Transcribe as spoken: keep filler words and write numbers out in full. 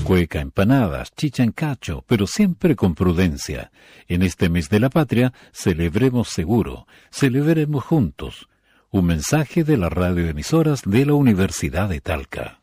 cueca, empanadas, chicha en cacho, pero siempre con prudencia. En este mes de la patria, celebremos seguro, celebremos juntos. Un mensaje de las radioemisoras de la Universidad de Talca.